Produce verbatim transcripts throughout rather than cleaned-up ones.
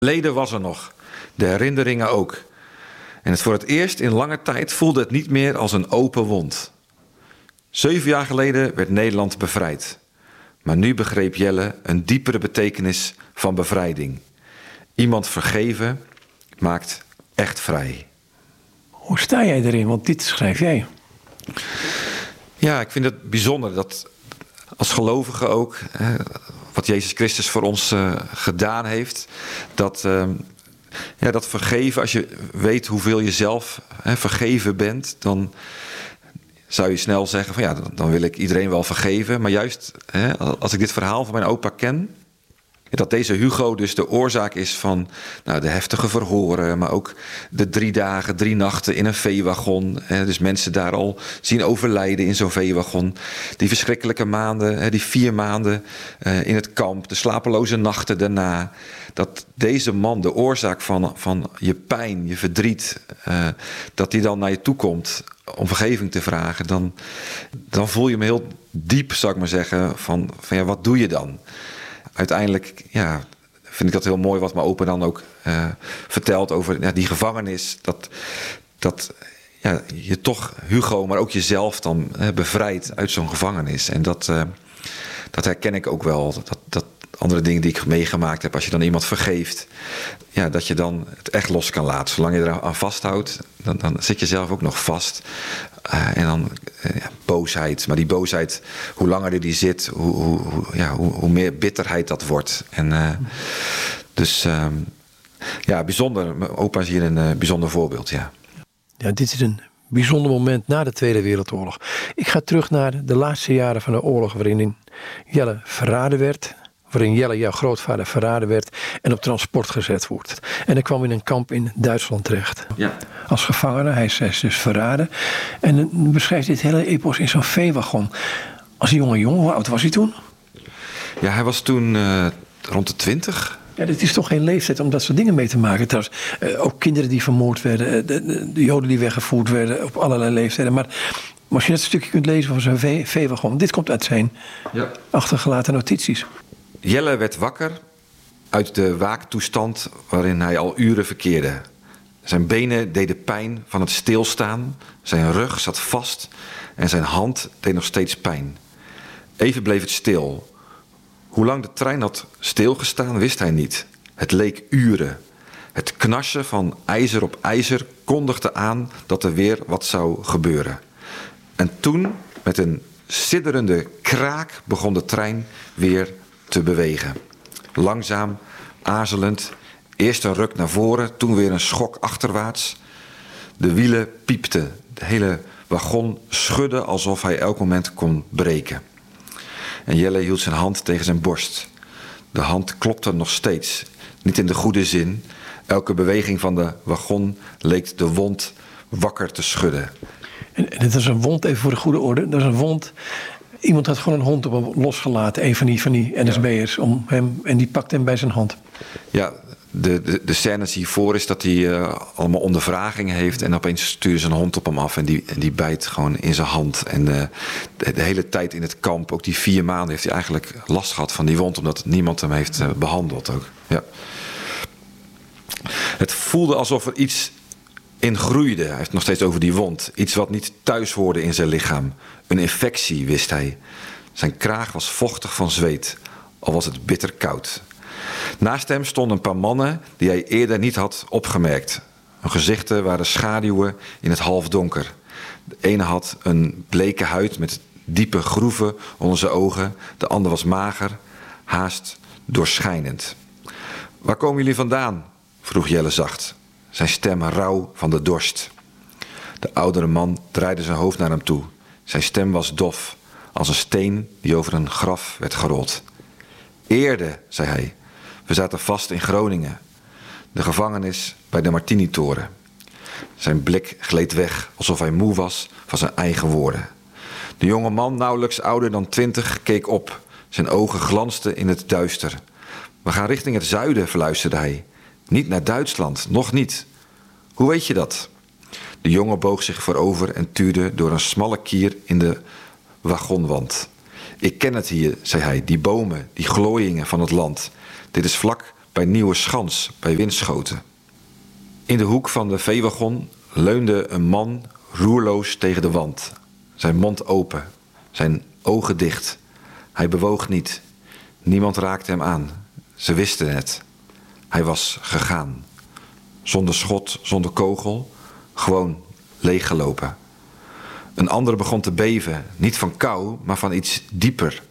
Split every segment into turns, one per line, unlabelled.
Leden was er nog, de herinneringen ook. En het voor het eerst in lange tijd voelde het niet meer als een open wond. Zeven jaar geleden werd Nederland bevrijd. Maar nu begreep Jelle een diepere betekenis van bevrijding. Iemand vergeven maakt echt vrij.
Hoe sta jij erin? Want dit schrijf jij.
Ja, ik vind het bijzonder dat als gelovigen ook, hè, wat Jezus Christus voor ons uh, gedaan heeft, dat, uh, ja, dat vergeven, als je weet hoeveel je zelf hè, vergeven bent, dan zou je snel zeggen van ja, dan, dan wil ik iedereen wel vergeven. Maar juist hè, als ik dit verhaal van mijn opa ken, dat deze Hugo dus de oorzaak is van nou, de heftige verhoren, maar ook de drie dagen, drie nachten in een veewagon. Hè, dus mensen daar al zien overlijden in zo'n veewagon. Die verschrikkelijke maanden, hè, die vier maanden uh, in het kamp, de slapeloze nachten daarna. Dat deze man, de oorzaak van, van je pijn, je verdriet, uh, dat die dan naar je toe komt om vergeving te vragen, dan, dan voel je me heel diep, zou ik maar zeggen, van, van ja, wat doe je dan? Uiteindelijk ja, vind ik dat heel mooi wat mijn opa dan ook uh, vertelt over ja, die gevangenis. Dat, dat ja, je toch Hugo, maar ook jezelf dan uh, bevrijdt uit zo'n gevangenis. En dat, uh, dat herken ik ook wel. Dat, dat andere dingen die ik meegemaakt heb, als je dan iemand vergeeft, ja, dat je dan het echt los kan laten. Zolang je er aan vasthoudt, dan, dan zit je zelf ook nog vast. Uh, en dan uh, ja, boosheid. Maar die boosheid, hoe langer die zit, hoe, hoe, hoe, ja, hoe, hoe meer bitterheid dat wordt. En uh, dus uh, ja, bijzonder. Mijn opa is hier een uh, bijzonder voorbeeld, ja.
Ja, dit is een bijzonder moment na de Tweede Wereldoorlog. Ik ga terug naar de laatste jaren van de oorlog, waarin Jelle verraden werd, waarin Jelle, jouw grootvader, verraden werd en op transport gezet wordt. En hij kwam in een kamp in Duitsland terecht.
Ja.
Als gevangene, hij is, hij is dus verraden. En dan beschrijft dit hele epos in zo'n veewagon. Als een jonge jongen, hoe oud was hij toen?
Ja, hij was toen uh, rond de twintig.
Ja, dit is toch geen leeftijd om dat soort dingen mee te maken. Trouwens, uh, ook kinderen die vermoord werden, de, de, de joden die weggevoerd werden op allerlei leeftijden. Maar, maar als je net een stukje kunt lezen van zo'n vee, veewagon, dit komt uit zijn ja. achtergelaten notities.
Jelle werd wakker uit de waaktoestand waarin hij al uren verkeerde. Zijn benen deden pijn van het stilstaan, zijn rug zat vast en zijn hand deed nog steeds pijn. Even bleef het stil. Hoe lang de trein had stilgestaan wist hij niet. Het leek uren. Het knarsen van ijzer op ijzer kondigde aan dat er weer wat zou gebeuren. En toen, met een sidderende kraak, begon de trein weer te bewegen. Langzaam, aarzelend, eerst een ruk naar voren, toen weer een schok achterwaarts. De wielen piepten, de hele wagon schudde alsof hij elk moment kon breken. En Jelle hield zijn hand tegen zijn borst. De hand klopte nog steeds, niet in de goede zin. Elke beweging van de wagon leek de wond wakker te schudden.
En, en het is een wond, even voor de goede orde, dat is een wond. Iemand had gewoon een hond op hem losgelaten, een van die, van die N S B'ers, om hem, en die pakte hem bij zijn hand.
Ja, de, de, de scènes hiervoor is dat hij uh, allemaal ondervragingen heeft en opeens stuurt zijn hond op hem af en die, en die bijt gewoon in zijn hand. En uh, de, de hele tijd in het kamp, ook die vier maanden, heeft hij eigenlijk last gehad van die wond, omdat niemand hem heeft uh, behandeld ook. Ja. Het voelde alsof er iets in groeide. Hij heeft het nog steeds over die wond. Iets wat niet thuis hoorde in zijn lichaam. Een infectie, wist hij. Zijn kraag was vochtig van zweet, al was het bitter koud. Naast hem stonden een paar mannen die hij eerder niet had opgemerkt. Hun gezichten waren schaduwen in het halfdonker. De ene had een bleke huid met diepe groeven onder zijn ogen. De ander was mager, haast doorschijnend. Waar komen jullie vandaan? Vroeg Jelle zacht. Zijn stem rauw van de dorst. De oudere man draaide zijn hoofd naar hem toe. Zijn stem was dof, als een steen die over een graf werd gerold. Eerde, zei hij. We zaten vast in Groningen. De gevangenis bij de Martini-toren. Zijn blik gleed weg, alsof hij moe was van zijn eigen woorden. De jonge man, nauwelijks ouder dan twintig, keek op. Zijn ogen glansden in het duister. We gaan richting het zuiden, fluisterde hij. Niet naar Duitsland, nog niet. Hoe weet je dat? De jongen boog zich voorover en tuurde door een smalle kier in de wagonwand. Ik ken het hier, zei hij, die bomen, die glooiingen van het land. Dit is vlak bij Nieuweschans, bij Winschoten. In de hoek van de veewagon leunde een man roerloos tegen de wand. Zijn mond open, zijn ogen dicht. Hij bewoog niet. Niemand raakte hem aan. Ze wisten het. Hij was gegaan. Zonder schot, zonder kogel. Gewoon leeggelopen. Een ander begon te beven. Niet van kou, maar van iets dieper.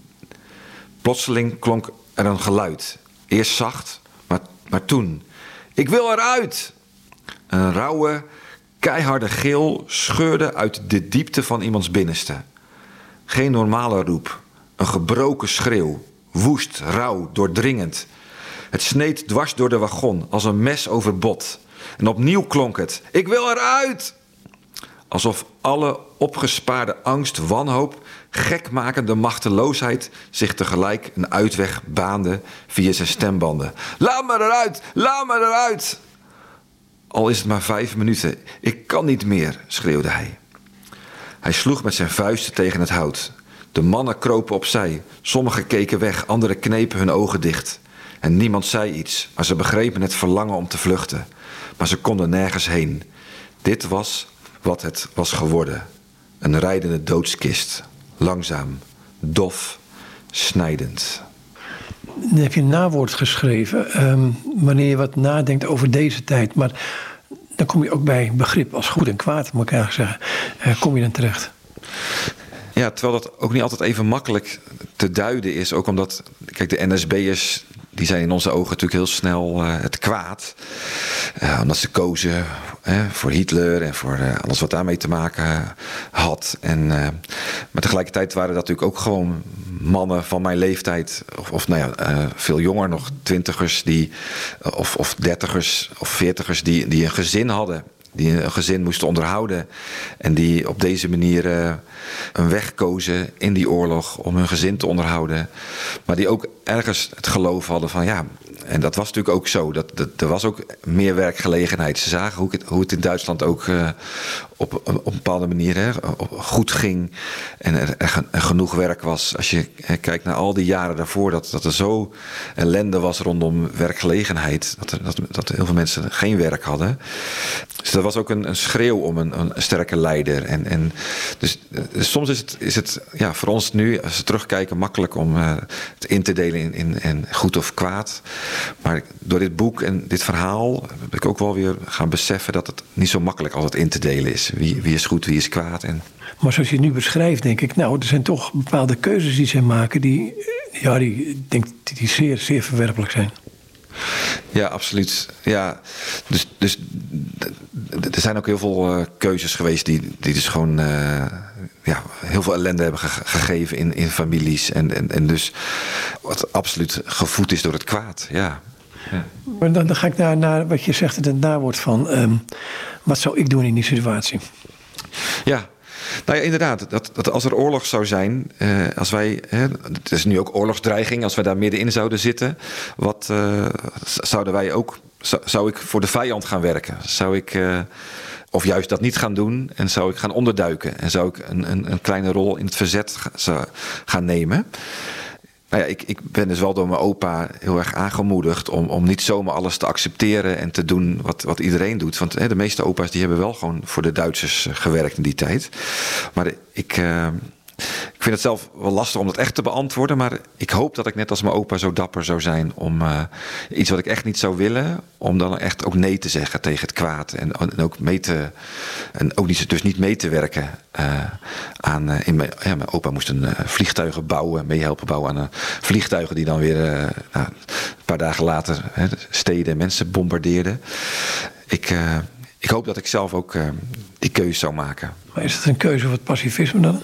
Plotseling klonk er een geluid. Eerst zacht, maar, maar toen. Ik wil eruit! Een rauwe, keiharde gil scheurde uit de diepte van iemands binnenste. Geen normale roep. Een gebroken schreeuw. Woest, rauw, doordringend. Het sneed dwars door de wagon als een mes over bot. En opnieuw klonk het. Ik wil eruit! Alsof alle opgespaarde angst, wanhoop, gekmakende machteloosheid zich tegelijk een uitweg baande via zijn stembanden. Laat me eruit! Laat me eruit! Al is het maar vijf minuten. Ik kan niet meer, schreeuwde hij. Hij sloeg met zijn vuisten tegen het hout. De mannen kropen opzij. Sommigen keken weg, anderen knepen hun ogen dicht. En niemand zei iets, maar ze begrepen het verlangen om te vluchten. Maar ze konden nergens heen. Dit was wat het was geworden. Een rijdende doodskist. Langzaam, dof, snijdend.
Dan heb je een nawoord geschreven. Um, wanneer je wat nadenkt over deze tijd. Maar dan kom je ook bij begrip als goed en kwaad, moet ik eigenlijk zeggen. Uh, kom je dan terecht?
Ja, terwijl dat ook niet altijd even makkelijk te duiden is. Ook omdat, kijk, de N S B'ers, die zijn in onze ogen natuurlijk heel snel uh, het kwaad. Uh, omdat ze kozen uh, voor Hitler en voor uh, alles wat daarmee te maken had. En, uh, maar tegelijkertijd waren dat natuurlijk ook gewoon mannen van mijn leeftijd. Of, of nou ja, uh, veel jonger nog, twintigers die, of, of dertigers of veertigers die, die een gezin hadden. Die een gezin moesten onderhouden. En die op deze manier uh, een weg kozen in die oorlog om hun gezin te onderhouden. Maar die ook ergens het geloof hadden van ja, en dat was natuurlijk ook zo. Dat, dat, er was ook meer werkgelegenheid. Ze zagen hoe het, hoe het in Duitsland ook uh, op, op een bepaalde manier hè, goed ging. En er, er genoeg werk was. Als je hè, kijkt naar al die jaren daarvoor, dat, dat er zo ellende was rondom werkgelegenheid. Dat, er, dat, dat heel veel mensen geen werk hadden. Dus dat was ook een, een schreeuw om een, een sterke leider. En, en dus, dus soms is het, is het ja, voor ons nu, als we terugkijken, makkelijk om uh, het in te delen in, in, in goed of kwaad. Maar door dit boek en dit verhaal heb ik ook wel weer gaan beseffen dat het niet zo makkelijk altijd in te delen is. Wie, wie is goed, wie is kwaad. En...
Maar zoals je het nu beschrijft, denk ik, nou, er zijn toch bepaalde keuzes die zij maken die, ja, die, denk, die zeer, zeer verwerpelijk zijn.
Ja, absoluut. Ja, dus, dus er zijn ook heel veel uh, keuzes geweest die, die dus gewoon uh, ja, heel veel ellende hebben ge- gegeven in, in families. En, en, en dus wat absoluut gevoed is door het kwaad. Ja. Ja.
Maar dan, dan ga ik naar, naar wat je zegt in het nawoord van um, wat zou ik doen in die situatie?
Ja. Nou ja, inderdaad, dat, dat als er oorlog zou zijn, eh, als wij, hè, het is nu ook oorlogsdreiging, als wij daar middenin zouden zitten, wat uh, zouden wij ook, zou, zou ik voor de vijand gaan werken? Zou ik, uh, of juist dat niet gaan doen en zou ik gaan onderduiken en zou ik een, een, een kleine rol in het verzet ga, gaan nemen? Nou ja, ik, ik ben dus wel door mijn opa heel erg aangemoedigd om, om niet zomaar alles te accepteren en te doen wat, wat iedereen doet. Want hè, de meeste opa's die hebben wel gewoon voor de Duitsers gewerkt in die tijd. Maar ik, uh, ik vind het zelf wel lastig om dat echt te beantwoorden. Maar ik hoop dat ik net als mijn opa zo dapper zou zijn om uh, iets wat ik echt niet zou willen, om dan echt ook nee te zeggen tegen het kwaad. En, en ook mee te, en ook niet, dus niet mee te werken uh, aan. Uh, in mijn, ja, mijn opa moest een uh, vliegtuigen bouwen, meehelpen bouwen aan uh, vliegtuigen die dan weer uh, nou, een paar dagen later hè, steden en mensen bombardeerden. Ik, uh, ik hoop dat ik zelf ook uh, die keuze zou maken.
Maar is het een keuze voor het pacifisme dan?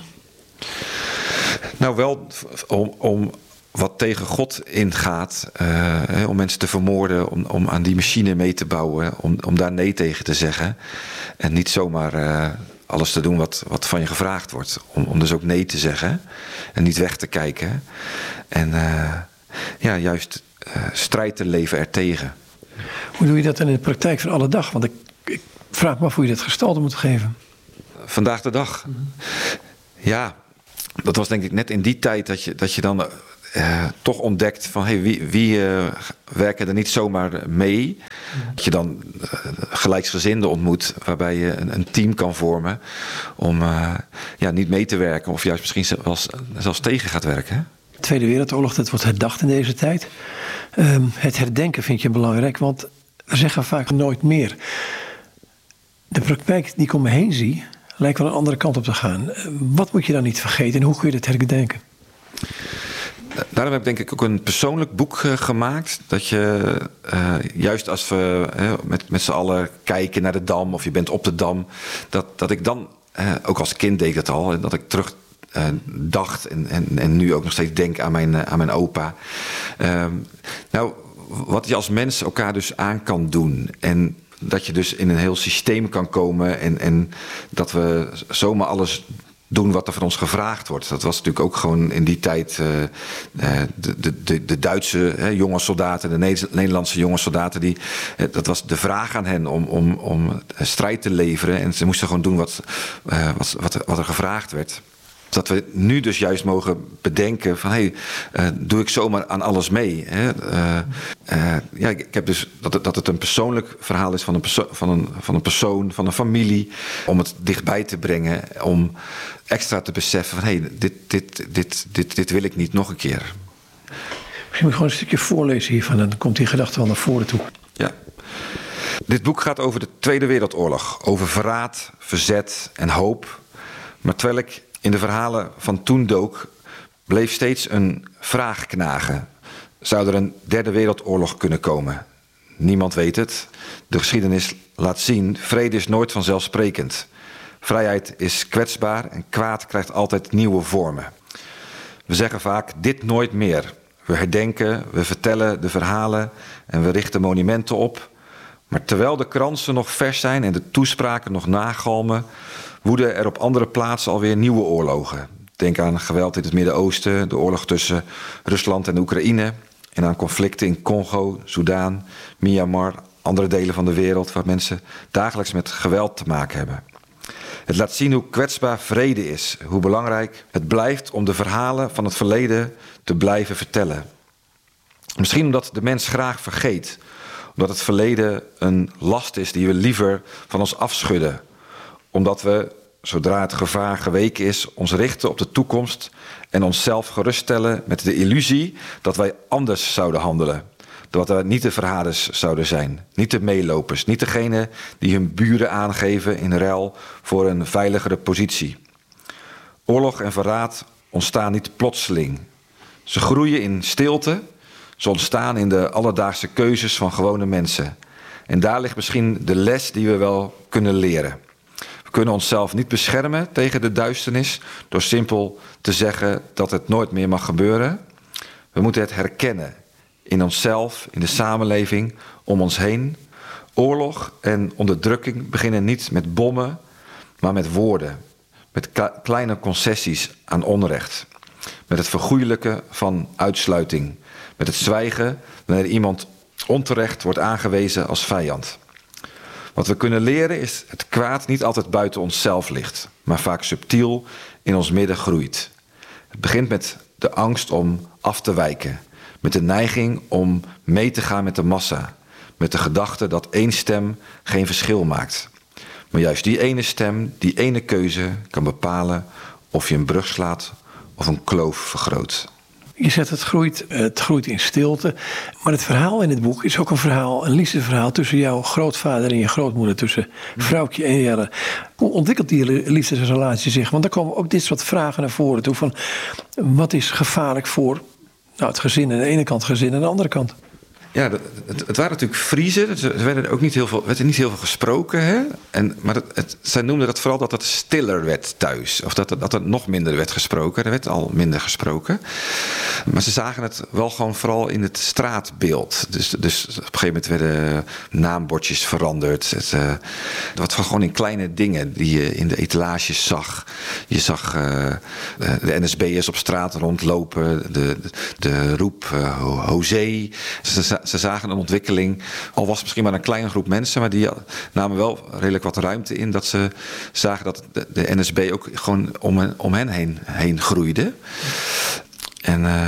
Nou, wel om, om wat tegen God ingaat, uh, om mensen te vermoorden, om, om aan die machine mee te bouwen, om, om daar nee tegen te zeggen. En niet zomaar uh, alles te doen wat, wat van je gevraagd wordt. Om, om dus ook nee te zeggen en niet weg te kijken. En uh, ja, juist uh, strijd te leven ertegen.
Hoe doe je dat dan in de praktijk van alle dag? Want ik, ik vraag me af hoe je dat gestalte moet geven.
Vandaag de dag. Mm-hmm. Ja. Dat was denk ik net in die tijd dat je, dat je dan uh, toch ontdekt van hey, wie, wie uh, werken er niet zomaar mee. Dat je dan uh, gelijksgezinden ontmoet waarbij je een, een team kan vormen om uh, ja, niet mee te werken of juist misschien zelfs, zelfs tegen gaat werken. Hè?
De Tweede Wereldoorlog, dat wordt herdacht in deze tijd. Um, het herdenken vind je belangrijk, want we zeggen vaak nooit meer. De praktijk die ik om me heen zie, lijkt wel een andere kant op te gaan. Wat moet je dan niet vergeten en hoe kun je dat herdenken?
Daarom heb ik denk ik ook een persoonlijk boek uh, gemaakt. Dat je, uh, juist als we uh, met, met z'n allen kijken naar de Dam of je bent op de Dam. Dat, dat ik dan, uh, ook als kind deed ik het al, dat ik terug uh, dacht en, en, en nu ook nog steeds denk aan mijn, uh, aan mijn opa. Uh, nou, wat je als mens elkaar dus aan kan doen. En dat je dus in een heel systeem kan komen en, en dat we zomaar alles doen wat er van ons gevraagd wordt. Dat was natuurlijk ook gewoon in die tijd uh, uh, de, de, de Duitse hè, jonge soldaten, de Nederlandse jonge soldaten, die, uh, dat was de vraag aan hen om, om, om strijd te leveren. En ze moesten gewoon doen wat, uh, wat, wat, wat er gevraagd werd. Dat we nu dus juist mogen bedenken van hé, hey, uh, doe ik zomaar aan alles mee. Hè? Uh, uh, ja, ik heb dus dat het, dat het een persoonlijk verhaal is van een, perso- van, een, van een persoon, van een familie. Om het dichtbij te brengen, om extra te beseffen van hé, hey, dit, dit, dit, dit, dit wil ik niet nog een keer.
Misschien moet ik gewoon een stukje voorlezen hiervan en dan komt die gedachte wel naar voren toe.
Ja. Dit boek gaat over de Tweede Wereldoorlog. Over verraad, verzet en hoop. Maar terwijl ik in de verhalen van toen dook, bleef steeds een vraag knagen. Zou er een derde wereldoorlog kunnen komen? Niemand weet het. De geschiedenis laat zien, vrede is nooit vanzelfsprekend. Vrijheid is kwetsbaar en kwaad krijgt altijd nieuwe vormen. We zeggen vaak, dit nooit meer. We herdenken, we vertellen de verhalen en we richten monumenten op. Maar terwijl de kransen nog vers zijn en de toespraken nog nagalmen, woeden er op andere plaatsen alweer nieuwe oorlogen. Denk aan geweld in het Midden-Oosten, de oorlog tussen Rusland en Oekraïne en aan conflicten in Congo, Soudaan, Myanmar, andere delen van de wereld waar mensen dagelijks met geweld te maken hebben. Het laat zien hoe kwetsbaar vrede is, hoe belangrijk het blijft om de verhalen van het verleden te blijven vertellen. Misschien omdat de mens graag vergeet, omdat het verleden een last is die we liever van ons afschudden. Omdat we, zodra het gevaar geweken is, ons richten op de toekomst en onszelf geruststellen met de illusie dat wij anders zouden handelen. Dat we niet de verraders zouden zijn, niet de meelopers, niet degene die hun buren aangeven in ruil voor een veiligere positie. Oorlog en verraad ontstaan niet plotseling. Ze groeien in stilte, ze ontstaan in de alledaagse keuzes van gewone mensen. En daar ligt misschien de les die we wel kunnen leren. We kunnen onszelf niet beschermen tegen de duisternis door simpel te zeggen dat het nooit meer mag gebeuren. We moeten het herkennen in onszelf, in de samenleving, om ons heen. Oorlog en onderdrukking beginnen niet met bommen, maar met woorden. Met kleine concessies aan onrecht. Met het vergoeilijken van uitsluiting. Met het zwijgen wanneer iemand onterecht wordt aangewezen als vijand. Wat we kunnen leren is dat het kwaad niet altijd buiten onszelf ligt, maar vaak subtiel in ons midden groeit. Het begint met de angst om af te wijken, met de neiging om mee te gaan met de massa, met de gedachte dat één stem geen verschil maakt. Maar juist die ene stem, die ene keuze kan bepalen of je een brug slaat of een kloof vergroot.
Je zegt het groeit, het groeit in stilte. Maar het verhaal in het boek is ook een verhaal, een liefdesverhaal tussen jouw grootvader en je grootmoeder, tussen vrouwtje en Jelle. Hoe ontwikkelt die liefdesrelatie zich? Want daar komen ook dit soort vragen naar voren toe. Van wat is gevaarlijk voor nou, het gezin aan de ene kant, gezin aan de andere kant?
Ja, het, het waren natuurlijk Friezen. Er werd ook niet heel veel, werd er niet heel veel gesproken. Hè? En, maar het, het, zij noemden dat vooral dat het stiller werd thuis. Of dat, dat er nog minder werd gesproken. Er werd al minder gesproken. Maar ze zagen het wel gewoon vooral in het straatbeeld. Dus, dus op een gegeven moment werden naambordjes veranderd. Het, uh, wat gewoon in kleine dingen die je in de etalages zag. Je zag uh, de N S B'ers op straat rondlopen. De, de, de roep uh, José. Ze, ze zagen een ontwikkeling, al was het misschien maar een kleine groep mensen, maar die namen wel redelijk wat ruimte in, dat ze zagen dat de, de N S B ook gewoon om, om hen heen, heen groeide. En uh,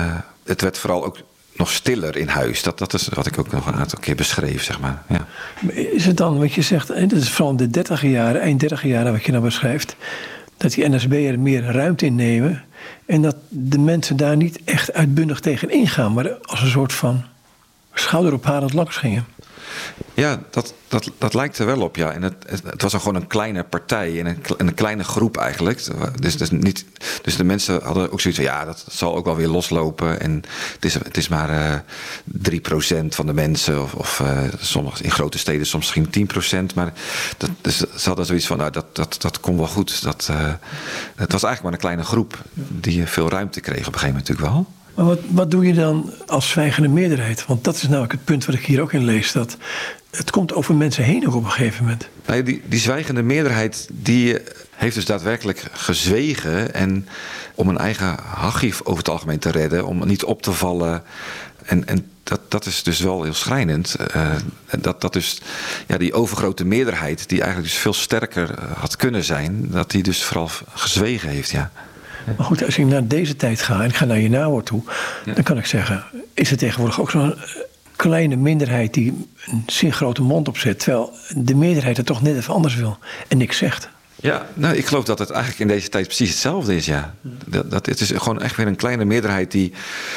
het werd vooral ook nog stiller in huis. Dat, dat is wat ik ook nog een aantal keer beschreef, zeg maar. Ja.
Is het dan, wat je zegt, en dat is vooral de dertiger jaren, eind dertiger jaren wat je nou beschrijft, dat die N S B'er meer ruimte innemen en dat de mensen daar niet echt uitbundig tegen ingaan, maar als een soort van schouderophalend langs gingen?
Ja, dat, dat, dat lijkt er wel op, ja. En het, het, het was dan gewoon een kleine partij en een, een kleine groep eigenlijk. Dus, dus, niet, dus de mensen hadden ook zoiets van, ja, dat zal ook wel weer loslopen. En het is, het is maar uh, drie procent van de mensen. Of, of uh, sommige, in grote steden soms misschien tien procent. Maar dat, dus ze hadden zoiets van, nou, dat, dat, dat komt wel goed. Dat, uh, het was eigenlijk maar een kleine groep die veel ruimte kreeg op een gegeven moment natuurlijk wel.
Maar wat, wat doe je dan als zwijgende meerderheid? Want dat is namelijk het punt wat ik hier ook in lees. Dat het komt over mensen heen ook op een gegeven moment.
Nee, die, die zwijgende meerderheid die heeft dus daadwerkelijk gezwegen. En om een eigen hachie over het algemeen te redden. Om niet op te vallen. En, en dat, dat is dus wel heel schrijnend. Uh, dat, dat dus ja, die overgrote meerderheid, die eigenlijk dus veel sterker had kunnen zijn. Dat die dus vooral gezwegen heeft, ja.
Maar goed, als ik naar deze tijd ga en ik ga naar je nawoord toe, ja, dan kan ik zeggen, is er tegenwoordig ook zo'n kleine minderheid die een zeer grote mond opzet, terwijl de meerderheid het toch net even anders wil en niks zegt.
Ja, nou, ik geloof dat het eigenlijk in deze tijd precies hetzelfde is, ja. Dat, dat, het is gewoon echt weer een kleine meerderheid die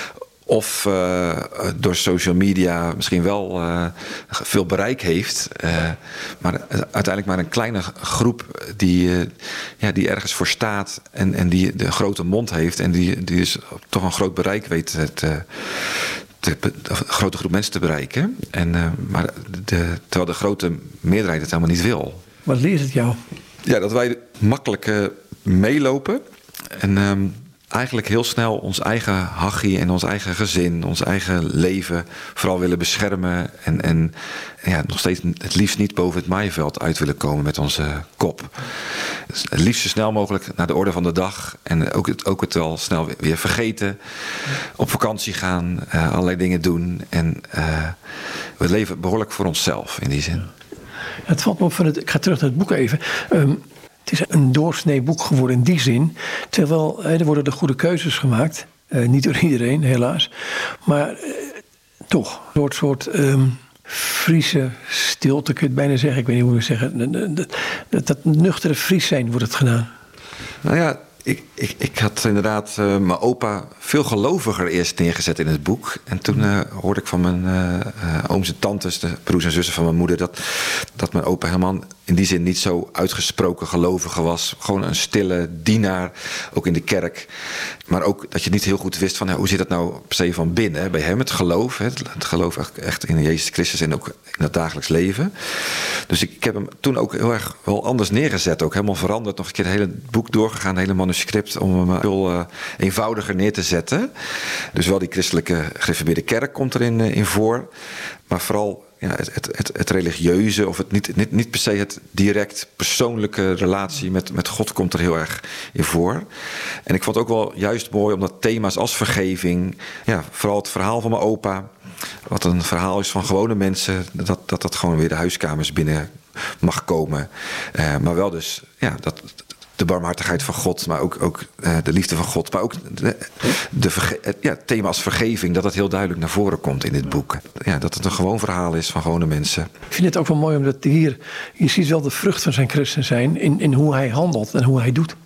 of uh, door social media misschien wel uh, veel bereik heeft. Uh, maar uiteindelijk maar een kleine groep die, uh, ja, die ergens voor staat. En, en die de grote mond heeft. En die, die dus toch een groot bereik weet te, te, te, een grote groep mensen te bereiken. En, uh, maar de, terwijl de grote meerderheid het helemaal niet wil.
Wat leert het jou?
Ja, dat wij makkelijk uh, meelopen. En Um, eigenlijk heel snel ons eigen hachie en ons eigen gezin, ons eigen leven vooral willen beschermen. En, en ja, nog steeds het liefst niet boven het maaiveld uit willen komen met onze kop. Dus het liefst zo snel mogelijk naar de orde van de dag. En ook het, ook het wel snel weer vergeten. Op vakantie gaan, uh, allerlei dingen doen. En uh, we leven behoorlijk voor onszelf in die zin.
Het valt me op van het, ik ga terug naar het boek even. Um, Het is een doorsnee boek geworden in die zin. Terwijl er worden de goede keuzes gemaakt. Uh, niet door iedereen, helaas. Maar uh, toch, een soort, soort um, Friese stilte, kun je het bijna zeggen. Ik weet niet hoe ik het zeggen. Dat, dat, dat nuchtere Fries zijn wordt het gedaan.
Nou ja, ik, ik, ik had inderdaad uh, mijn opa veel geloviger eerst neergezet in het boek. En toen uh, hoorde ik van mijn uh, uh, ooms en tantes, de broers en zussen van mijn moeder, dat, dat mijn opa helemaal in die zin niet zo uitgesproken gelovige was. Gewoon een stille dienaar, ook in de kerk. Maar ook dat je niet heel goed wist van, ja, hoe zit dat nou per se van binnen bij hem, het geloof. Hè? Het geloof echt in Jezus Christus en ook in het dagelijks leven. Dus ik, ik heb hem toen ook heel erg wel anders neergezet. Ook helemaal veranderd. Nog een keer het hele boek doorgegaan, het hele manuscript, om hem veel uh, eenvoudiger neer te zetten. Dus wel die christelijke gereformeerde kerk komt erin uh, in voor. Maar vooral ja, het, het, het, het religieuze, of het niet, niet, niet per se het direct persoonlijke relatie met, met God komt er heel erg in voor. En ik vond het ook wel juist mooi omdat thema's als vergeving, ja, vooral het verhaal van mijn opa, wat een verhaal is van gewone mensen, dat dat, dat gewoon weer de huiskamers binnen mag komen. Uh, maar wel dus, ja, dat de barmhartigheid van God, maar ook, ook uh, de liefde van God. Maar ook de, de verge- ja, het thema als vergeving, dat het heel duidelijk naar voren komt in dit boek. Ja, dat het een gewoon verhaal is van gewone mensen.
Ik vind het ook wel mooi omdat hier, je ziet wel de vrucht van zijn christen zijn in, in hoe hij handelt en hoe hij doet.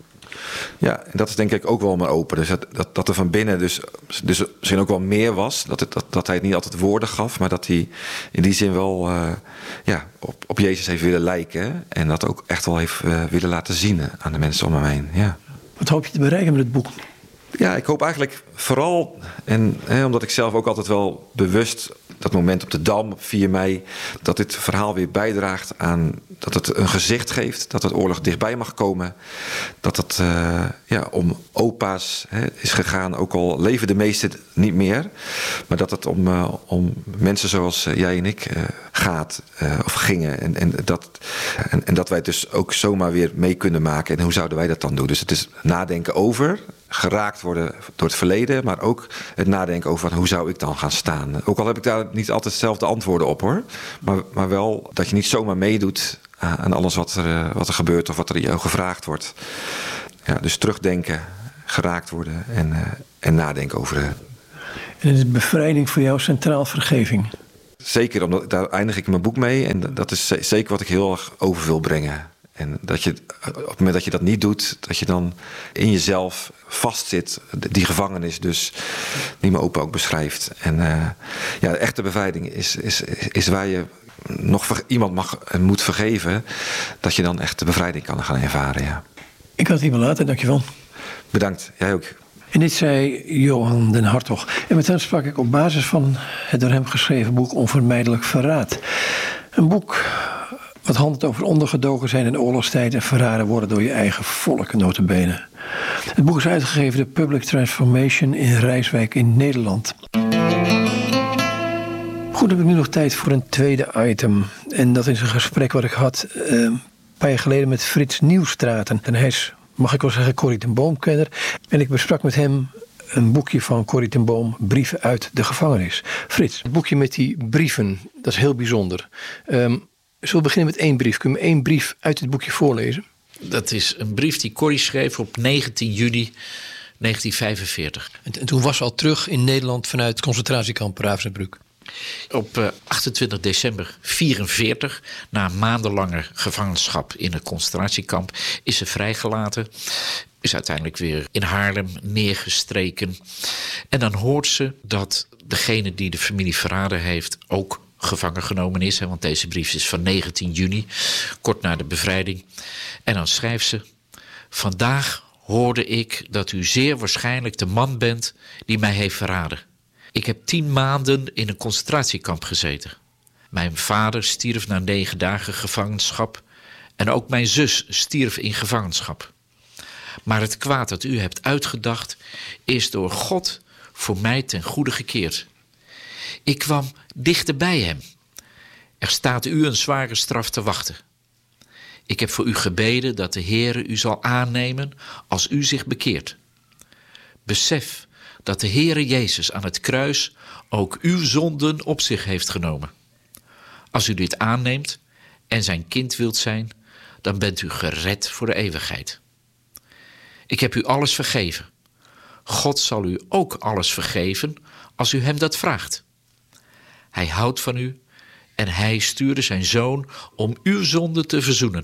Ja, en dat is denk ik ook wel mijn open. Dus dat, dat, dat er van binnen dus, dus misschien ook wel meer was. Dat, het, dat, dat hij het niet altijd woorden gaf, maar dat hij in die zin wel uh, ja, op, op Jezus heeft willen lijken. En dat ook echt wel heeft uh, willen laten zien aan de mensen om hem heen. Ja.
Wat hoop je te bereiken met het boek?
Ja, ik hoop eigenlijk vooral, en hè, omdat ik zelf ook altijd wel bewust dat moment op de Dam op vier mei, dat dit verhaal weer bijdraagt aan dat het een gezicht geeft, dat het oorlog dichtbij mag komen, dat het uh, ja, om opa's hè, is gegaan, ook al leven de meesten niet meer, maar dat het om, uh, om mensen zoals uh, jij en ik uh, gaat uh, of gingen en, en, dat, en, en dat wij het dus ook zomaar weer mee kunnen maken. En hoe zouden wij dat dan doen? Dus het is nadenken over, geraakt worden door het verleden, maar ook het nadenken over hoe zou ik dan gaan staan. Ook al heb ik daar niet altijd dezelfde antwoorden op hoor, maar, maar wel dat je niet zomaar meedoet aan alles wat er, wat er gebeurt of wat er jou gevraagd wordt. Ja, dus terugdenken, geraakt worden en, uh, en nadenken over uh,
En is bevrijding voor jou centraal vergeving?
Zeker, omdat daar eindig ik mijn boek mee. En dat is zeker wat ik heel erg over wil brengen. En dat je, op het moment dat je dat niet doet, dat je dan in jezelf vastzit. Die gevangenis dus, die mijn opa ook beschrijft. En uh, ja, de echte bevrijding is, is, is waar je nog ver, iemand mag en moet vergeven. Dat je dan echt de bevrijding kan gaan ervaren, ja.
Ik had het hier wel laten, dankjewel.
Bedankt, jij ook.
En dit zei Johan den Hartog. En met hem sprak ik op basis van het door hem geschreven boek Onvermijdelijk Verraad. Een boek wat handelt over ondergedoken zijn in oorlogstijd en verraden worden door je eigen volk, nota bene. Het boek is uitgegeven door Public Transformation in Rijswijk in Nederland. Goed, dan heb ik nu nog tijd voor een tweede item. En dat is een gesprek wat ik had uh, een paar jaar geleden met Frits Nieuwstraten. En hij is, mag ik wel zeggen, Corrie ten Boom-kenner. En ik besprak met hem een boekje van Corrie ten Boom, Brieven uit de gevangenis. Frits, het boekje met die brieven, dat is heel bijzonder. Um, zullen we beginnen met één brief? Kun je me één brief uit dit boekje voorlezen?
Dat is een brief die Corrie schreef op negentien juni negentien vijfenveertig.
En, en toen was ze al terug in Nederland vanuit het concentratiekamp Ravensbrück.
Op uh, achtentwintig december vierenveertig, na maandenlange gevangenschap in het concentratiekamp, is ze vrijgelaten. Is uiteindelijk weer in Haarlem neergestreken. En dan hoort ze dat degene die de familie verraden heeft ook gevangen genomen is. Hè, want deze brief is van negentien juni, kort na de bevrijding. En dan schrijft ze: vandaag hoorde ik dat u zeer waarschijnlijk de man bent die mij heeft verraden. Ik heb tien maanden in een concentratiekamp gezeten. Mijn vader stierf na negen dagen gevangenschap en ook mijn zus stierf in gevangenschap. Maar het kwaad dat u hebt uitgedacht is door God voor mij ten goede gekeerd. Ik kwam dichter bij hem. Er staat u een zware straf te wachten. Ik heb voor u gebeden dat de Heere u zal aannemen als u zich bekeert. Besef dat de Heere Jezus aan het kruis ook uw zonden op zich heeft genomen. Als u dit aanneemt en zijn kind wilt zijn, dan bent u gered voor de eeuwigheid. Ik heb u alles vergeven. God zal u ook alles vergeven als u hem dat vraagt. Hij houdt van u en hij stuurde zijn zoon om uw zonde te verzoenen.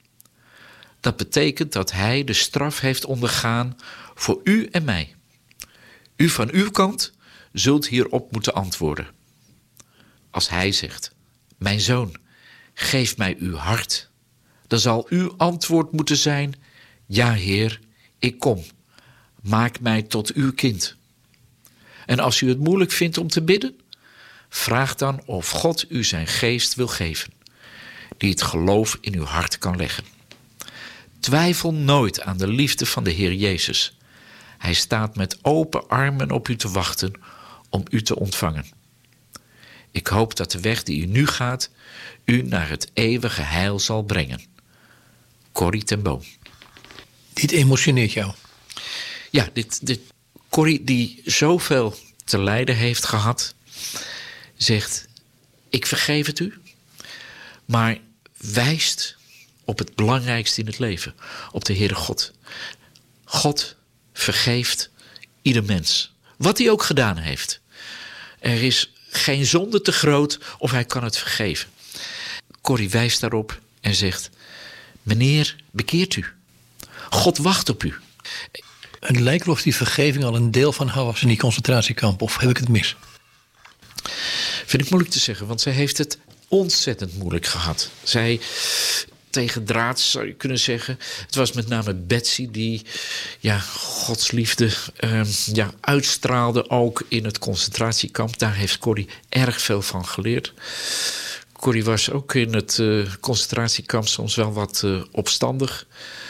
Dat betekent dat hij de straf heeft ondergaan voor u en mij. U van uw kant zult hierop moeten antwoorden. Als hij zegt: mijn zoon, geef mij uw hart, dan zal uw antwoord moeten zijn: ja, Heer, ik kom. Maak mij tot uw kind. En als u het moeilijk vindt om te bidden, vraag dan of God u zijn geest wil geven, die het geloof in uw hart kan leggen. Twijfel nooit aan de liefde van de Heer Jezus. Hij staat met open armen op u te wachten om u te ontvangen. Ik hoop dat de weg die u nu gaat u naar het eeuwige heil zal brengen. Corrie ten Boom.
Dit emotioneert jou?
Ja, dit, dit, Corrie die zoveel te lijden heeft gehad, zegt: ik vergeef het u, maar wijst op het belangrijkste in het leven, op de Heere God. God vergeeft ieder mens, wat hij ook gedaan heeft. Er is geen zonde te groot of hij kan het vergeven. Corrie wijst daarop en zegt: meneer, bekeert u. God wacht op u.
Het lijkt of die vergeving al een deel van haar was in die concentratiekamp, of heb ik het mis?
Vind ik moeilijk te zeggen, want zij heeft het ontzettend moeilijk gehad. Zij, tegen draad zou je kunnen zeggen, het was met name Betsy die ja, Gods liefde uh, ja, uitstraalde, ook in het concentratiekamp. Daar heeft Corrie erg veel van geleerd. Corrie was ook in het uh, concentratiekamp soms wel wat uh, opstandig.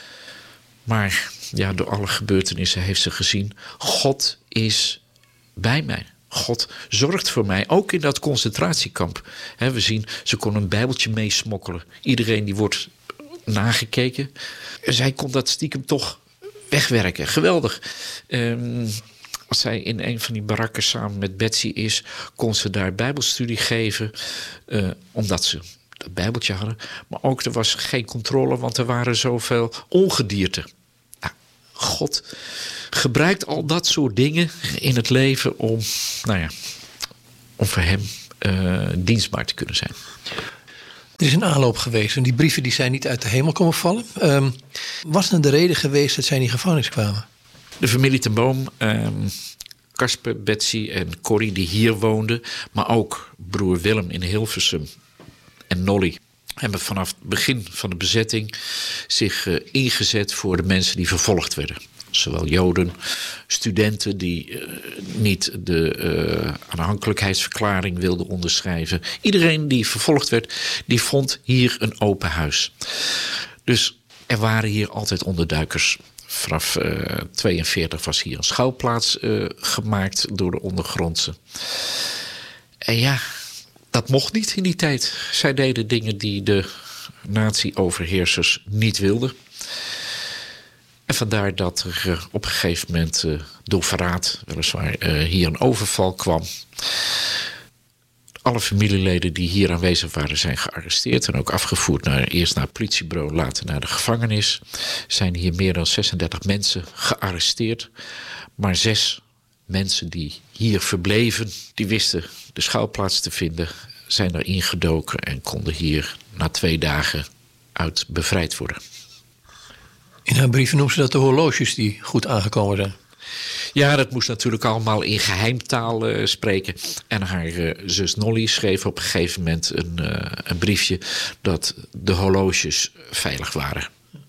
Maar ja, door alle gebeurtenissen heeft ze gezien: God is bij mij. God zorgt voor mij, ook in dat concentratiekamp. He, we zien, ze kon een bijbeltje meesmokkelen. Iedereen die wordt nagekeken. Zij kon dat stiekem toch wegwerken. Geweldig. Um, als zij in een van die barakken samen met Betsy is, kon ze daar bijbelstudie geven. Uh, omdat ze dat bijbeltje hadden. Maar ook er was geen controle, want er waren zoveel ongedierte. Nou, God gebruikt al dat soort dingen in het leven om, nou ja, om voor hem uh, dienstbaar te kunnen zijn.
Er is een aanloop geweest en die brieven die zijn niet uit de hemel komen vallen. Um, was het de reden geweest dat zij in die gevangenis kwamen?
De familie ten Boom, um, Casper, Betsy en Corrie die hier woonden, maar ook broer Willem in Hilversum en Nolly hebben vanaf het begin van de bezetting zich uh, ingezet voor de mensen die vervolgd werden. Zowel Joden, studenten die uh, niet de uh, aanhankelijkheidsverklaring wilden onderschrijven. Iedereen die vervolgd werd, die vond hier een open huis. Dus er waren hier altijd onderduikers. Vanaf uh, tweeënveertig was hier een schouwplaats uh, gemaakt door de ondergrondse. En ja, dat mocht niet in die tijd. Zij deden dingen die de nazi-overheersers niet wilden. En vandaar dat er uh, op een gegeven moment uh, door verraad weliswaar uh, hier een overval kwam. Alle familieleden die hier aanwezig waren zijn gearresteerd en ook afgevoerd naar, eerst naar het politiebureau, later naar de gevangenis. Zijn hier meer dan zesendertig mensen gearresteerd. Maar zes mensen die hier verbleven, die wisten de schouwplaats te vinden, zijn er ingedoken en konden hier na twee dagen uit bevrijd worden.
In haar brieven noemt ze dat de horloges die goed aangekomen zijn.
Ja, dat moest natuurlijk allemaal in geheimtaal uh, spreken. En haar uh, zus Nolly schreef op een gegeven moment een, uh, een briefje dat de horloges veilig waren.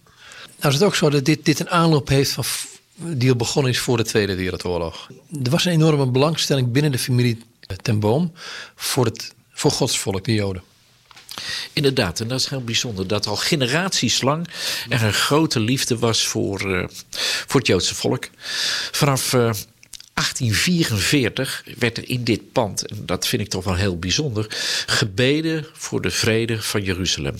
Nou is het ook zo dat dit, dit een aanloop heeft van, die al begonnen is voor de Tweede Wereldoorlog. Er was een enorme belangstelling binnen de familie ten Boom voor, het, voor Gods volk, de Joden.
Inderdaad, en dat is heel bijzonder. Dat al generaties lang er een grote liefde was voor, uh, voor het Joodse volk. Vanaf uh, achttien vierenveertig werd er in dit pand, en dat vind ik toch wel heel bijzonder, gebeden voor de vrede van Jeruzalem.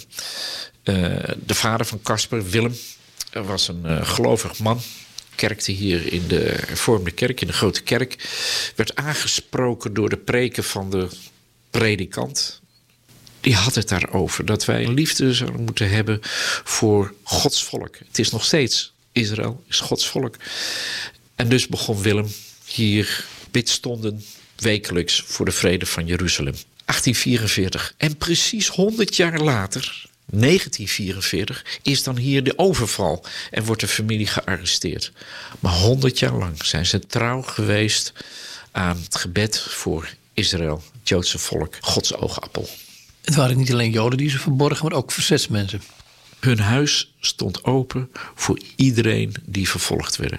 Uh, de vader van Casper, Willem, was een uh, gelovig man. Kerkte hier in de hervormde kerk, in de grote kerk. Werd aangesproken door de preken van de predikant. Die had het daarover dat wij een liefde zouden moeten hebben voor Gods volk. Het is nog steeds Israël, is Gods volk. En dus begon Willem hier bidstonden wekelijks voor de vrede van Jeruzalem. achttien vierenveertig. En precies honderd jaar later, negentien vierenveertig, is dan hier de overval en wordt de familie gearresteerd. Maar honderd jaar lang zijn ze trouw geweest aan het gebed voor Israël, het Joodse volk, Gods oogappel.
Het waren niet alleen Joden die ze verborgen, maar ook verzetsmensen.
Hun huis stond open voor iedereen die vervolgd werden.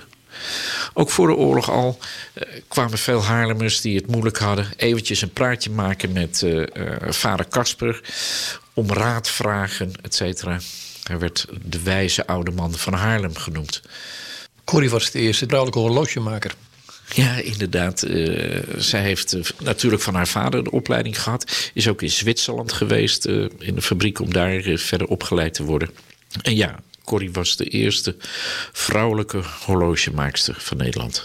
Ook voor de oorlog al uh, kwamen veel Haarlemmers die het moeilijk hadden eventjes een praatje maken met uh, uh, vader Casper, om raad vragen, et cetera. Hij werd de wijze oude man van Haarlem genoemd.
Corrie was de eerste vrouwelijke horlogemaker.
Ja, inderdaad. Uh, zij heeft uh, natuurlijk van haar vader de opleiding gehad. Is ook in Zwitserland geweest, uh, in de fabriek, om daar uh, verder opgeleid te worden. En ja, Corrie was de eerste vrouwelijke horlogemaakster van Nederland.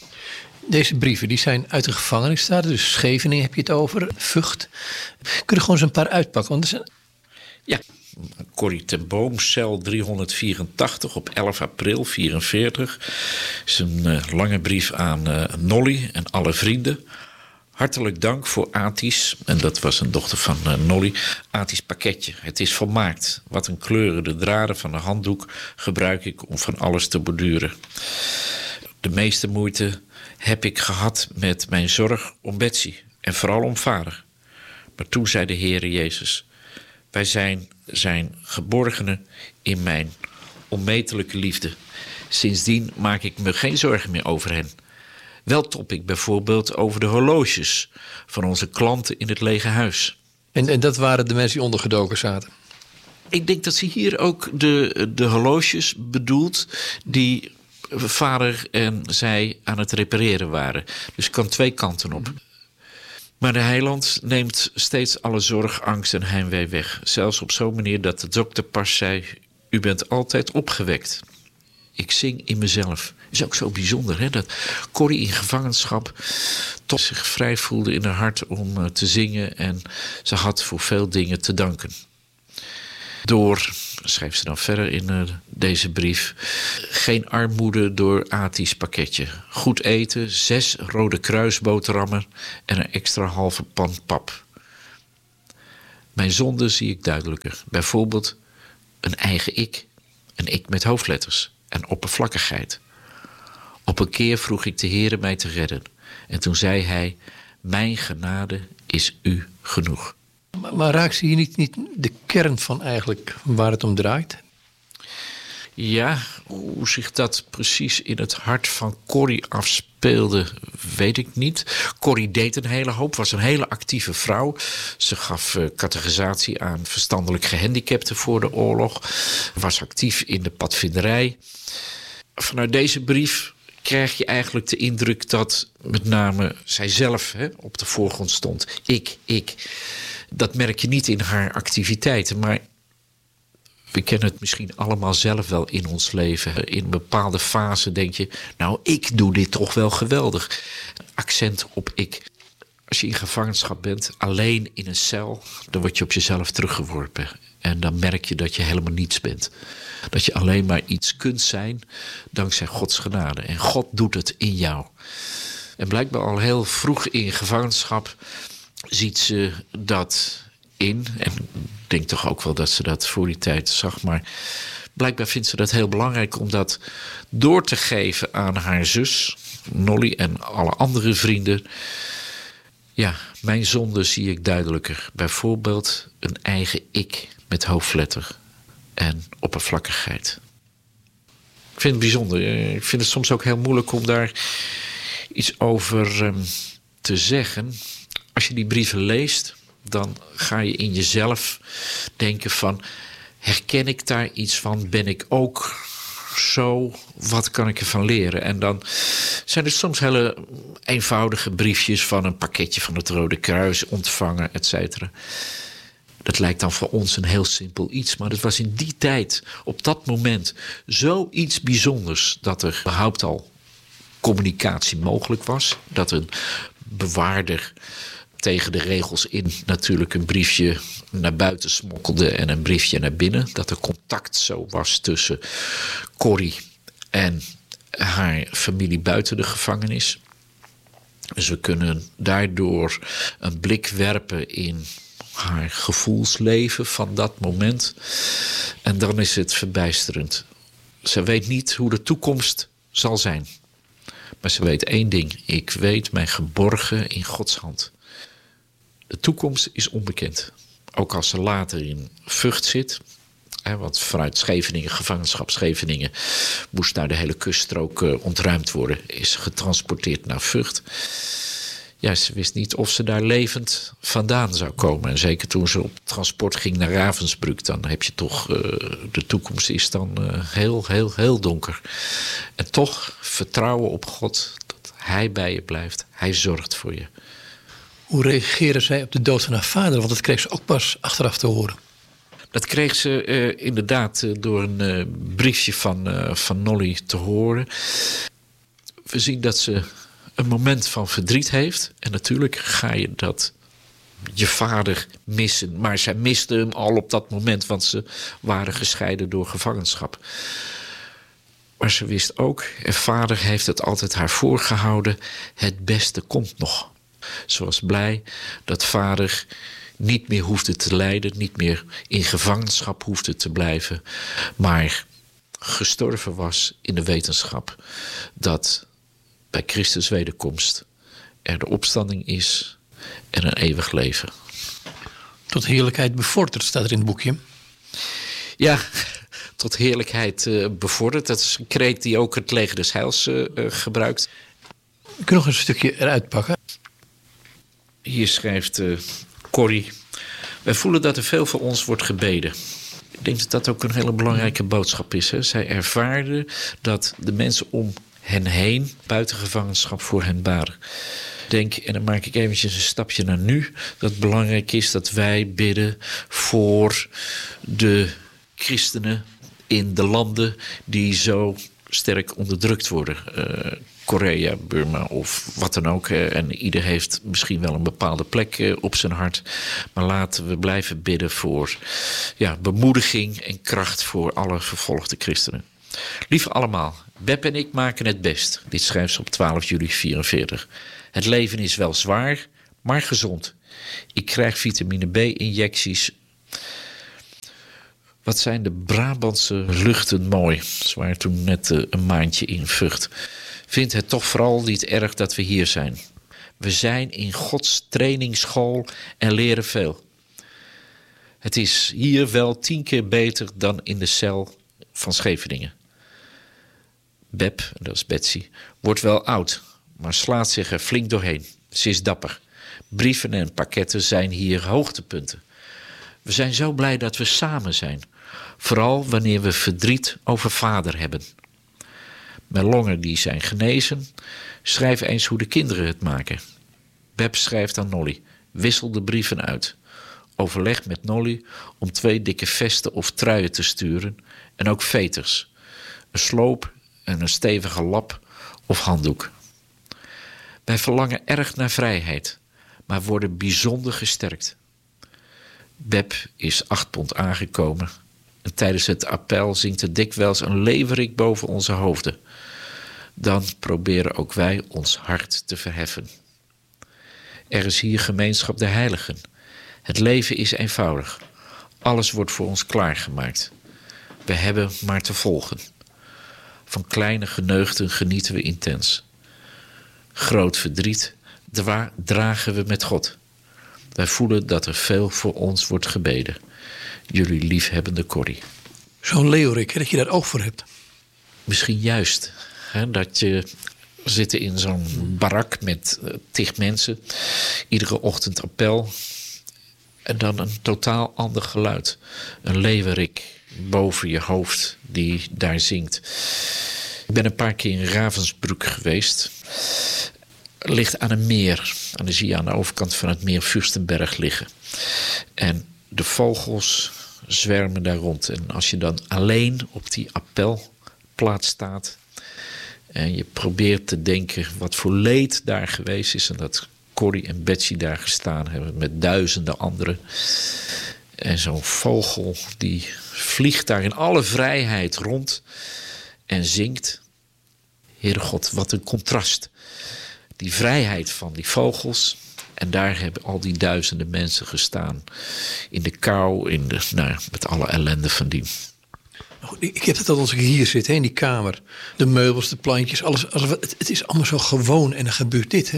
Deze brieven die zijn uit de gevangenis staan, dus Scheveningen heb je het over, Vught. Kun je gewoon eens een paar uitpakken? Want er zijn...
Ja, Corrie ten Boom, cel driehonderdvierentachtig op elf april vierenveertig. Is een uh, lange brief aan uh, Nolly en alle vrienden. Hartelijk dank voor Atis, en dat was een dochter van uh, Nolly, Atis pakketje. Het is volmaakt. Wat een kleuren, de draden van de handdoek gebruik ik om van alles te borduren. De meeste moeite heb ik gehad met mijn zorg om Betsy en vooral om vader. Maar toen zei de Heere Jezus: wij zijn zijn geborgenen in mijn onmetelijke liefde. Sindsdien maak ik me geen zorgen meer over hen. Wel top ik bijvoorbeeld over de horloges van onze klanten in het lege huis.
En, en dat waren de mensen die ondergedoken zaten?
Ik denk dat ze hier ook de, de horloges bedoelt die vader en zij aan het repareren waren. Dus kan twee kanten op. Maar de heiland neemt steeds alle zorg, angst en heimwee weg. Zelfs op zo'n manier dat de dokter pas zei: u bent altijd opgewekt. Ik zing in mezelf. Is ook zo bijzonder, hè? Dat Corrie in gevangenschap toch zich vrij voelde in haar hart om uh, te zingen. En ze had voor veel dingen te danken. door, schrijft ze dan verder in uh, deze brief, geen armoede door Ati's pakketje. Goed eten, zes Rode Kruisboterhammen en een extra halve pan pap. Mijn zonde zie ik duidelijker. Bijvoorbeeld een eigen ik. Een ik met hoofdletters en oppervlakkigheid. Op een keer vroeg ik de Heere mij te redden. En toen zei hij, mijn genade is u genoeg.
Maar, maar raakt ze hier niet, niet de kern van eigenlijk waar het om draait?
Ja, hoe zich dat precies in het hart van Corrie afspeelde, weet ik niet. Corrie deed een hele hoop, was een hele actieve vrouw. Ze gaf uh, catechisatie aan verstandelijk gehandicapten voor de oorlog. Was actief in de padvinderij. Vanuit deze brief krijg je eigenlijk de indruk dat met name zijzelf hè, op de voorgrond stond. Ik, ik. Dat merk je niet in haar activiteiten, maar we kennen het misschien allemaal zelf wel in ons leven. In een bepaalde fase denk je, nou, ik doe dit toch wel geweldig. Accent op ik. Als je in gevangenschap bent, alleen in een cel, dan word je op jezelf teruggeworpen. En dan merk je dat je helemaal niets bent. Dat je alleen maar iets kunt zijn dankzij Gods genade. En God doet het in jou. En blijkbaar al heel vroeg in gevangenschap ziet ze dat in. En ik denk toch ook wel dat ze dat voor die tijd zag. Maar blijkbaar vindt ze dat heel belangrijk om dat door te geven aan haar zus, Nolly, en alle andere vrienden. Ja, mijn zonde zie ik duidelijker. Bijvoorbeeld een eigen ik met hoofdletter en oppervlakkigheid. Ik vind het bijzonder. Ik vind het soms ook heel moeilijk om daar iets over um, te zeggen. Als je die brieven leest, dan ga je in jezelf denken van, herken ik daar iets van? Ben ik ook zo? Wat kan ik ervan leren? En dan zijn er soms hele eenvoudige briefjes van een pakketje van het Rode Kruis ontvangen, et cetera. Dat lijkt dan voor ons een heel simpel iets, maar het was in die tijd, op dat moment, zoiets bijzonders dat er überhaupt al communicatie mogelijk was. Dat een bewaarder tegen de regels in natuurlijk een briefje naar buiten smokkelde en een briefje naar binnen. Dat er contact zo was tussen Corrie en haar familie buiten de gevangenis. Dus we kunnen daardoor een blik werpen in haar gevoelsleven van dat moment. En dan is het verbijsterend. Ze weet niet hoe de toekomst zal zijn. Maar ze weet één ding. Ik weet mij geborgen in Gods hand. De toekomst is onbekend. Ook als ze later in Vught zit. Hè, want vanuit Scheveningen, gevangenschap Scheveningen, moest daar de hele kuststrook uh, ontruimd worden. Is getransporteerd naar Vught. Ja, ze wist niet of ze daar levend vandaan zou komen. En zeker toen ze op transport ging naar Ravensbrück, dan heb je toch, uh, de toekomst is dan uh, heel, heel, heel donker. En toch vertrouwen op God, dat Hij bij je blijft. Hij zorgt voor je.
Hoe reageerde zij op de dood van haar vader? Want dat kreeg ze ook pas achteraf te horen.
Dat kreeg ze uh, inderdaad uh, door een uh, briefje van, uh, van Nolly te horen. We zien dat ze een moment van verdriet heeft. En natuurlijk ga je dat je vader missen. Maar zij miste hem al op dat moment, want ze waren gescheiden door gevangenschap. Maar ze wist ook, en vader heeft het altijd haar voorgehouden, het beste komt nog. Ze was blij dat vader niet meer hoefde te lijden, niet meer in gevangenschap hoefde te blijven, maar gestorven was in de wetenschap dat bij Christus wederkomst er de opstanding is en een eeuwig leven.
Tot heerlijkheid bevorderd, staat er in het boekje.
Ja, tot heerlijkheid uh, bevorderd. Dat is een kreet die ook het leger des Heils uh, uh, gebruikt.
Ik kan nog een stukje eruit pakken.
Hier schrijft uh, Corrie: wij voelen dat er veel voor ons wordt gebeden. Ik denk dat dat ook een hele belangrijke boodschap is. Hè? Zij ervaarden dat de mensen om hen heen buiten gevangenschap voor hen baden. Ik denk, en dan maak ik eventjes een stapje naar nu, dat het belangrijk is dat wij bidden voor de christenen in de landen die zo sterk onderdrukt worden. Uh, Korea, Burma of wat dan ook. Uh, en ieder heeft misschien wel een bepaalde plek uh, op zijn hart. Maar laten we blijven bidden voor ja, bemoediging en kracht voor alle vervolgde christenen. Lieve allemaal, Beb en ik maken het best. Dit schrijft ze op twaalf juli vierenveertig. Het leven is wel zwaar, maar gezond. Ik krijg vitamine B-injecties. Wat zijn de Brabantse luchten mooi. Ze waren toen net uh, een maandje in Vught. Vind het toch vooral niet erg dat we hier zijn. We zijn in Gods trainingsschool en leren veel. Het is hier wel tien keer beter dan in de cel van Scheveningen. Beb, dat is Betsy, wordt wel oud, maar slaat zich er flink doorheen. Ze is dapper. Brieven en pakketten zijn hier hoogtepunten. We zijn zo blij dat we samen zijn. Vooral wanneer we verdriet over vader hebben. Mijn longen die zijn genezen. Schrijf eens hoe de kinderen het maken. Beb schrijft aan Nolly. Wissel de brieven uit. Overleg met Nolly om twee dikke vesten of truien te sturen. En ook veters. Een sloop en een stevige lap of handdoek. Wij verlangen erg naar vrijheid, maar worden bijzonder gesterkt. Beb is acht pond aangekomen. En tijdens het appel zingt er dikwijls een leeuwerik boven onze hoofden. Dan proberen ook wij ons hart te verheffen. Er is hier gemeenschap der heiligen. Het leven is eenvoudig. Alles wordt voor ons klaargemaakt. We hebben maar te volgen. Van kleine geneugten genieten we intens. Groot verdriet dra- dragen we met God. Wij voelen dat er veel voor ons wordt gebeden. Jullie liefhebbende Corrie.
Zo'n leeuwerik, dat je daar oog voor hebt.
Misschien juist. Hè, dat je zit in zo'n barak met uh, tig mensen. Iedere ochtend appel. En dan een totaal ander geluid. Een leeuwerik boven je hoofd die daar zingt. Ik ben een paar keer in Ravensbrück geweest. Ligt aan een meer. En dan zie je aan de overkant van het meer Fürstenberg liggen. En de vogels zwermen daar rond. En als je dan alleen op die appelplaats staat en je probeert te denken wat voor leed daar geweest is en dat Corrie en Betsy daar gestaan hebben met duizenden anderen. En zo'n vogel die vliegt daar in alle vrijheid rond en zingt. Heere God, wat een contrast. Die vrijheid van die vogels. En daar hebben al die duizenden mensen gestaan. In de kou, in de, nou, met alle ellende van dien.
Ik heb het al als ik hier zit, hè, in die kamer. De meubels, de plantjes, alles. alles het, het is allemaal zo gewoon en dan gebeurt dit, hè?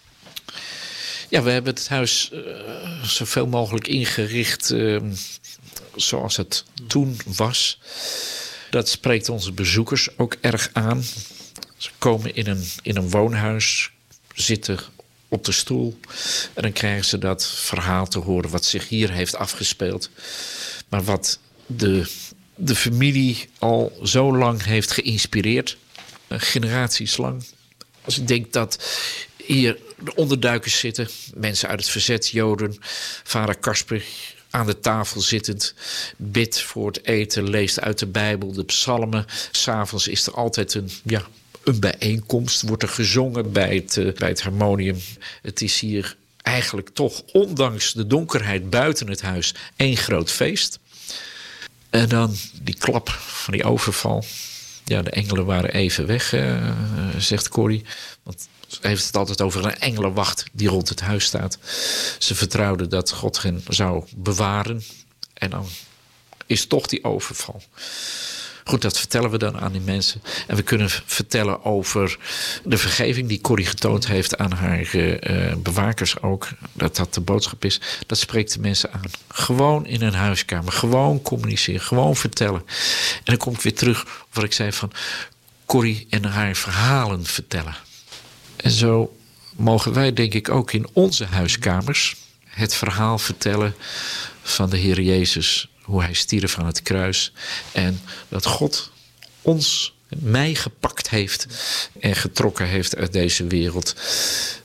Ja, we hebben het huis uh, zoveel mogelijk ingericht uh, zoals het toen was. Dat spreekt onze bezoekers ook erg aan. Ze komen in een, in een woonhuis, zitten op de stoel. En dan krijgen ze dat verhaal te horen wat zich hier heeft afgespeeld. Maar wat de, de familie al zo lang heeft geïnspireerd. Generaties lang. Als ik denk dat hier de onderduikers zitten. Mensen uit het verzet, Joden. Vader Kasper aan de tafel zittend. Bidt voor het eten, leest uit de Bijbel, de psalmen. 's Avonds is er altijd een... ja. Een bijeenkomst, wordt er gezongen bij het, uh, bij het harmonium. Het is hier eigenlijk toch, ondanks de donkerheid buiten het huis, één groot feest. En dan die klap van die overval. Ja, de engelen waren even weg, uh, zegt Corrie. Want ze heeft het altijd over een engelenwacht die rond het huis staat. Ze vertrouwde dat God hen zou bewaren. En dan is toch die overval. Goed, dat vertellen we dan aan die mensen. En we kunnen vertellen over de vergeving die Corrie getoond heeft aan haar uh, bewakers ook. Dat dat de boodschap is. Dat spreekt de mensen aan. Gewoon in een huiskamer. Gewoon communiceren. Gewoon vertellen. En dan kom ik weer terug op wat ik zei van Corrie en haar verhalen vertellen. En zo mogen wij denk ik ook in onze huiskamers het verhaal vertellen van de Heer Jezus. Hoe hij stierf aan het kruis. En dat God ons, mij gepakt heeft en getrokken heeft uit deze wereld.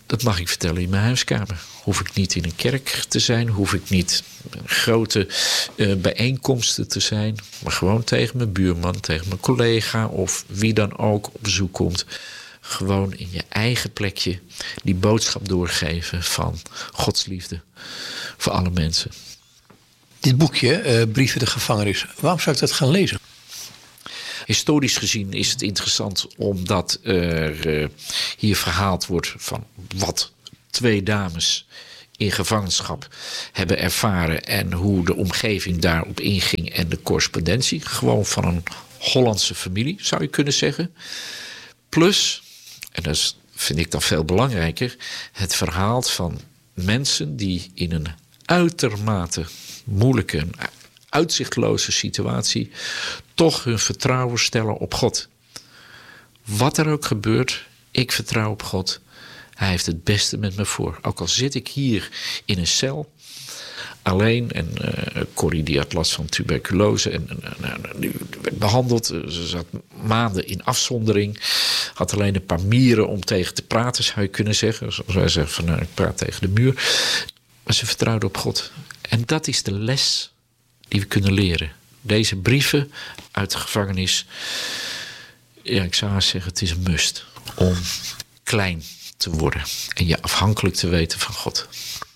Dat mag ik vertellen in mijn huiskamer. Hoef ik niet in een kerk te zijn. Hoef ik niet grote uh, bijeenkomsten te zijn. Maar gewoon tegen mijn buurman, tegen mijn collega of wie dan ook op bezoek komt. Gewoon in je eigen plekje die boodschap doorgeven van Gods liefde voor alle mensen.
Dit boekje, uh, Brieven de gevangenis, waarom zou ik dat gaan lezen?
Historisch gezien is het interessant omdat er uh, hier verhaald wordt van wat twee dames in gevangenschap hebben ervaren en hoe de omgeving daarop inging en de correspondentie. Gewoon van een Hollandse familie, zou je kunnen zeggen. Plus, en dat is, vind ik dan veel belangrijker, het verhaal van mensen die in een uitermate moeilijke, uitzichtloze situatie toch hun vertrouwen stellen op God. Wat er ook gebeurt, ik vertrouw op God. Hij heeft het beste met me voor. Ook al zit ik hier in een cel, alleen, en uh, Corrie die had last van tuberculose en uh, nu werd behandeld. Ze zat maanden in afzondering. Had alleen een paar mieren om tegen te praten, zou je kunnen zeggen. Zoals wij zeggen, van, nou, ik praat tegen de muur. Maar ze vertrouwde op God. En dat is de les die we kunnen leren. Deze brieven uit de gevangenis. Ja, ik zou zeggen, het is een must om klein te worden. En je afhankelijk te weten van God.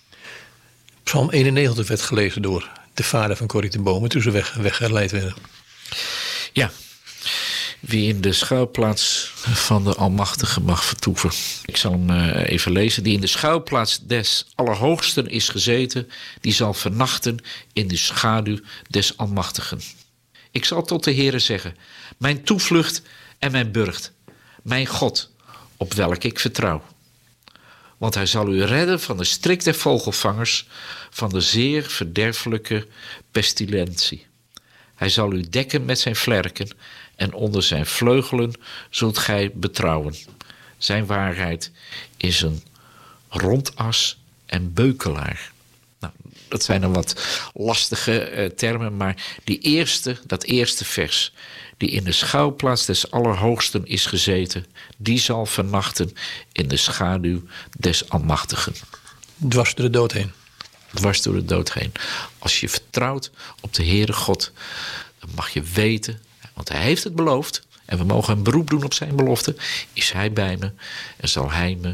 Psalm eenennegentig werd gelezen door de vader van Corrie ten Boom toen ze weg, weggeleid werden.
Ja, wie in de schuilplaats van de Almachtige mag vertoeven. Ik zal hem uh, even lezen. Die in de schuilplaats des Allerhoogsten is gezeten, die zal vernachten in de schaduw des Almachtigen. Ik zal tot de Heere zeggen, mijn toevlucht en mijn burcht, mijn God, op welk ik vertrouw. Want hij zal u redden van de strik der vogelvangers, van de zeer verderfelijke pestilentie. Hij zal u dekken met zijn vlerken en onder zijn vleugelen zult gij betrouwen. Zijn waarheid is een rondas en beukelaar. Nou, dat zijn dan wat lastige uh, termen, maar die eerste, dat eerste vers, die in de schuilplaats des Allerhoogsten is gezeten, die zal vernachten in de schaduw des Almachtigen.
Dwars door de dood heen.
Dwars door de dood heen. Als je vertrouwt op de Heere God, dan mag je weten, want hij heeft het beloofd, en we mogen een beroep doen op zijn belofte, is hij bij me en zal hij me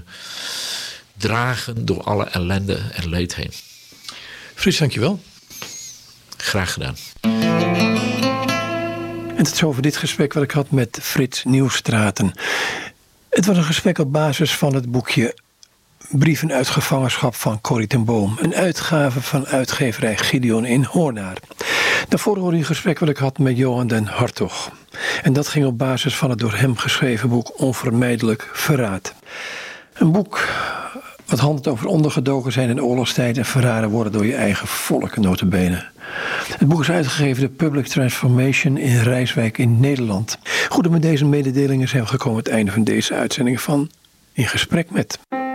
dragen door alle ellende en leed heen.
Frits, dankjewel.
Graag gedaan.
En tot zover dit gesprek wat ik had met Frits Nieuwstraten. Het was een gesprek op basis van het boekje Brieven uit gevangenschap van Corrie ten Boom. Een uitgave van uitgeverij Gideon in Hoornaar. Daarvoor hoorde je een gesprek wat ik had met Johan den Hartog. En dat ging op basis van het door hem geschreven boek Onvermijdelijk Verraad. Een boek wat handelt over ondergedoken zijn in oorlogstijd en verraden worden door je eigen volk, nota bene. Het boek is uitgegeven door Public Transformation in Rijswijk in Nederland. Goed, en met deze mededelingen zijn we gekomen aan het einde van deze uitzending van In Gesprek Met.